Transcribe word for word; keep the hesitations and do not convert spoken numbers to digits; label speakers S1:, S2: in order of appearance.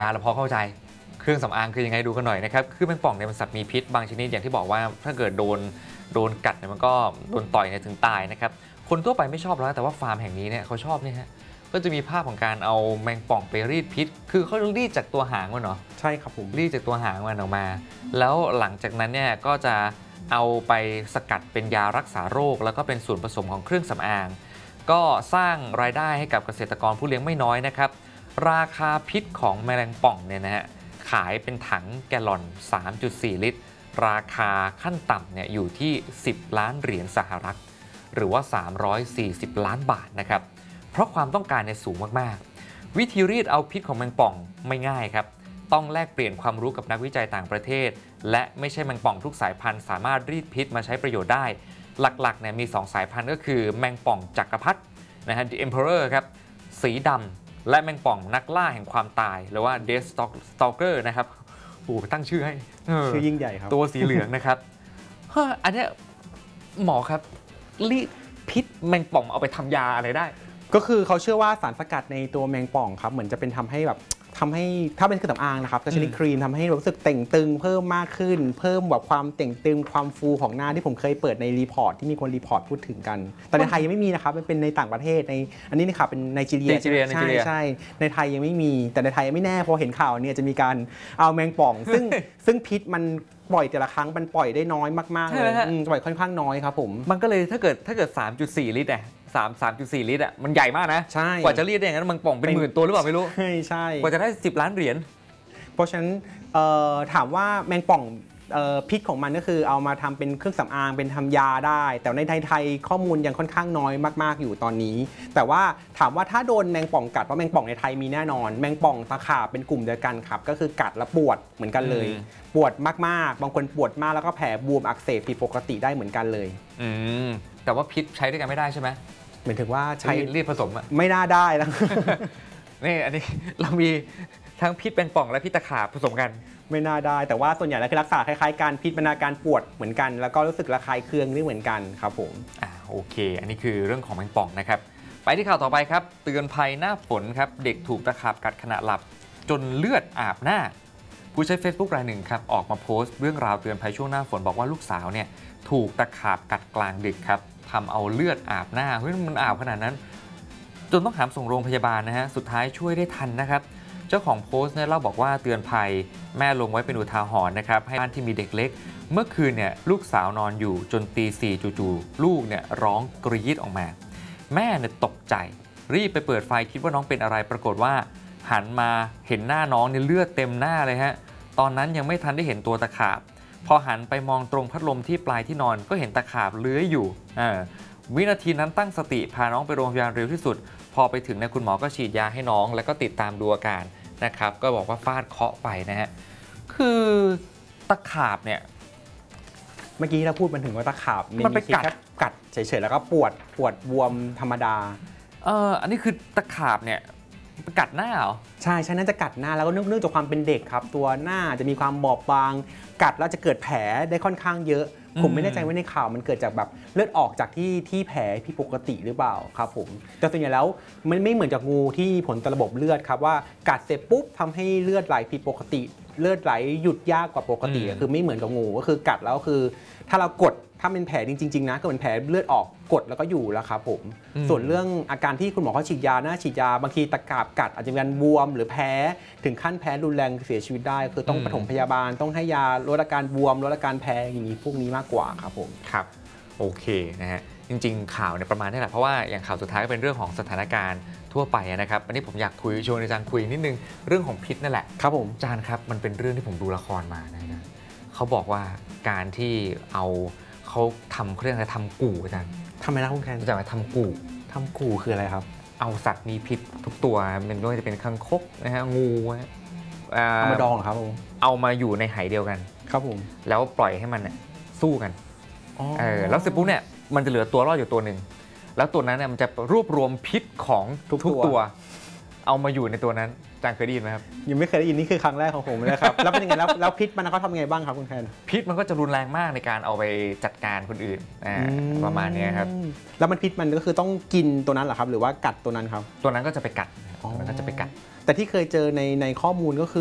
S1: เราพอเข้าใจเครื่องสำอางคือยังไงดูกันหน่อยนะครับคือแมงป่องเนี่ยมันสัตว์มีพิษบางชนิดอย่างที่บอกว่าถ้าเกิดโดนโดนกัดเนี่ยมันก็โดนต่อยเนี่ยถึงตายนะครับคนทั่วไปไม่ชอบแล้วแต่ว่าฟาร์มแห่งนี้เนี่ยเขาชอบเนี่ยฮะก็จะมีภาพของการเอาแมงป่องไปรีดพิษคือเขารีดจากตัวหางมันเนาะ
S2: ใช่ครับผม
S1: รีดจากตัวหางมันออกมาแล้วหลังจากนั้นเนี่ยก็จะเอาไปสกัดเป็นยารักษาโรคแล้วก็เป็นส่วนผสมของเครื่องสำอางก็สร้างรายได้ให้กับเกษตรกรผู้เลี้ยงไม่น้อยนะครับราคาพิษของแมลงป่องเนี่ยนะฮะขายเป็นถังแกลลอน สามจุดสี่ ลิตรราคาขั้นต่ำเนี่ยอยู่ที่สิบล้านเหรียญสหรัฐหรือว่าสามร้อยสี่สิบล้านบาทนะครับเพราะความต้องการเนี่ยสูงมากๆวิธีรีดเอาพิษของแมงป่องไม่ง่ายครับต้องแลกเปลี่ยนความรู้กับนักวิจัยต่างประเทศและไม่ใช่แมงป่องทุกสายพันธุ์สามารถรีดพิษมาใช้ประโยชน์ได้หลักๆเนี่ยมีสองสายพันธุ์ก็คือแมงป่องจักรพรรดินะฮะ The Emperor ครับสีดำและแมงป่องนักล่าแห่งความตายหรือว่า Death Stalker นะครับโอ้ตั้งชื่อให้
S2: ชื่อยิ่งใหญ่ครับ
S1: ตัวสีเหลืองนะครับอันนี้หมอครับรีดพิษแมงป่องเอาไปทำยาอะไรได้
S2: ก็คือเขาเชื่อว่าสารสกัดในตัวแมงป่องครับเหมือนจะเป็นทำให้แบบทำให้ถ้าเป็นเครื่องสำอางนะครับก็ชนิดครีมทำให้รู้สึกเต่งตึงเพิ่มมากขึ้นเพิ่มแบบความเต่งตึงความฟูของหน้าที่ผมเคยเปิดในรีพอร์ตที่มีคนรีพอร์ตพูดถึงกันแต่ในไทยยังไม่มีนะครับมันเป็นในต่างประเทศในอันนี้นะครับเป็นไนจีเรียใช่ใช่ในไทยยังไม่มีแต่ในไทยยังไม่แน่พอเห็นข่าวเนี่ยจะมีการเอาแมงป่องซึ่งซึ่งพิษมันปล่อยแต่ละครั้งมันปล่อยได้น้อยมากๆเลยปล่อยค่อนข้างน้อยครับผม
S1: มันก็เลยถ้าเกิดถ้าเกิด สามจุดสี่ ลิตรเนี่ยสาม สามจุดสี่ ลิตรอ่ะมันใหญ่มากนะ
S2: ใช่
S1: กว่าจะรีดได้อย่างนั้นมันป่องเป็นหมื่นตัวหรือเปล่าไม่รู้
S2: ใช่ใช่
S1: กว่าจะได้สิบล้านเหรียญ
S2: เพราะฉะนั้นถามว่าแมงป่องพิษของมันก็คือเอามาทำเป็นเครื่องสำอางเป็นทำยาได้แต่ในไทยๆข้อมูลยังค่อนข้างน้อยมากๆอยู่ตอนนี้แต่ว่าถามว่าถ้าโดนแมงป่องกัดว่าแมงป่องในไทยมีแน่นอนแมงป่องตะขาบเป็นกลุ่มเดียวกันครับก็คือกัดแล้วปวดเหมือนกันเลยปวดมากๆบางคนปวดมากแล้วก็แผลบวมอักเสบผิดปกติได้เหมือนกันเลย
S1: อืมแต่ว่าพิษใช้ด้วยกันไม่ได้ใช่ไหม
S2: เหมือนถึงว่าใช้
S1: รีดผสมอะ
S2: ไม่น่าได้แล้ว
S1: นี่อันนี้เรามีทั้งพิษแมงป่องและพิษตะขาบผสมกัน
S2: ไม่น่าได้แต่ว่าส่วนใหญ่แล้วคือรักษาคล้ายๆการพิษบรรณาการปวดเหมือนกันแล้วก็รู้สึกระคายเคืองนี่เหมือนกันครับผม
S1: อ่าโอเคอันนี้คือเรื่องของแมงป่องนะครับไปที่ข่าวต่อไปครับเตือนภัยหน้าฝนครับเด็กถูกตะขาบกัดขณะหลับจนเลือดอาบหน้าผู้ใช้ Facebook รายหนึ่งครับออกมาโพสต์เรื่องราวเตือนภัยช่วงหน้าฝนบอกว่าลูกสาวเนี่ยถูกตะขาบกัดกลางดึกครับทำเอาเลือดอาบหน้าเฮ้ยมันอาบขนาดนั้นจนต้องหามส่งโรงพยาบาลนะฮะสุดท้ายช่วยได้ทันนะครับเจ้าของโพสต์เนี่ยเล่าบอกว่าเตือนภัยแม่ลงไว้เป็นอุทาหรณ์นะครับให้บ้านที่มีเด็กเล็กเมื่อคืนเนี่ยลูกสาวนอนอยู่จนตีสี่จู่ๆลูกเนี่ยร้องกรี๊ดออกมาแม่เนี่ยตกใจรีบไปเปิดไฟคิดว่าน้องเป็นอะไรปรากฏว่าหันมาเห็นหน้าน้องเนี่ยเลือดเต็มหน้าเลยฮะตอนนั้นยังไม่ทันได้เห็นตัวตะขาบพอหันไปมองตรงพัดลมที่ปลายที่นอนก็เห็นตะขาบเลื้อยอยู่วินาทีนั้นตั้งสติพาน้องไปโรงพยาบาลเร็วที่สุดพอไปถึงเนี่ยคุณหมอก็ฉีดยาให้น้องแล้วก็ติดตามดูอาการนะครับก็บอกว่าฟาดเคาะไปนะฮะคือตะขาบเนี่ย
S2: เมื่อกี้เราพูดมันถึงว่าตะขาบมันไปกัดกัดเฉยๆแล้วก็ปวดปวดบวมธรรมดา
S1: เอออันนี้คือตะขาบเนี่ยกัดหน้าเหรอ
S2: ใช่ใช่น่าจะกัดหน้าแล้วก็เนื่องจากความเป็นเด็กครับตัวหน้าจะมีความบอบบางกัดแล้วจะเกิดแผลได้ค่อนข้างเยอะผมไม่แน่ใจว่าในข่าวมันเกิดจากแบบเลือดออกจากที่ที่แผลผิดปกติหรือเปล่าครับผมแต่ส่วนใหญ่แล้วมันไม่เหมือนจากงูที่ผลต่อระบบเลือดครับว่ากัดเสร็จปุ๊บทำให้เลือดไหลผิดปกติเลือดไหลหยุดยากกว่าปกติคือไม่เหมือนกับงูก็คือกัดแล้วคือถ้าเรากดถ้าเป็นแผลจริงๆนะก็เป็นแผลเลือดออกกดแล้วก็อยู่แล้วครับผมส่วนเรื่องอาการที่คุณหมอเขาฉีดยาหน้าฉีดยาบางทีตะขาบกัดอาจจะมีการบวมหรือแพ้ถึงขั้นแพ้รุนแรงเสียชีวิตได้คือต้องปฐมพยาบาลต้องให้ยาลดอาการบวมลดอาการแพ้อย่างนี้พวกนี้มากกว่าครับผม
S1: ครับโอเคนะฮะจริงๆข่าวเนี่ยประมาณนี้แหละเพราะว่าอย่างข่าวสุดท้ายก็เป็นเรื่องของสถานการณ์ทั่วไปนะครับอันนี้ผมอยากคุยชวนอาจารย์คุยนิดนึงเรื่องของพิษนั่นแหละ
S2: ครับผม
S1: อาจารย์ครับมันเป็นเรื่องที่ผมดูละครมานะนะเขาบอกว่าการที่เอาเขาทำเครื่องอะไรทำกู่อาจารย์
S2: ทำไมนะคุณแคน
S1: จะมาทำกู่
S2: ทำกู่คืออะไรครับ
S1: เอาสัตว์มีพิษทุกตัวมันไม่ว่าจะเป็นคังคกนะฮะงู
S2: เอามาดองเหรอครับผม
S1: เอามาอยู่ในไหเดียวกัน
S2: ครับผม
S1: แล้วปล่อยให้มันเนี่ยสู้กันเออแล้วเสร็จปุ๊บเนี่ยมันจะเหลือตัวรอดอยู่ตัวหนึ่งแล้วตัวนั้นเนี่ยมันจะรวบรวมพิษของทุกตัวเอามาอยู่ในตัวนั้นอาจารย์เคยได้ยินไหมครับ
S2: ยังไม่เคยได้ยินนี่คือครั้งแรกของผมเลยครับแล้วเป็นยังไงแล้วแล้วพิษมันเขาทำไงบ้างครับคุณแคน
S1: พิษมันก็จะรุนแรงมากในการเอาไปจัดการคนอื่นประมาณนี้ครับ
S2: แล้วมันพิษมันก็คือต้องกินตัวนั้นเหรอครับหรือว่ากัดตัวนั้นครับ
S1: ตัวนั้นก็จะไปกัดมันก็จะไปกัด
S2: แต่ที่เคยเจอในในข้อมูลก็คือ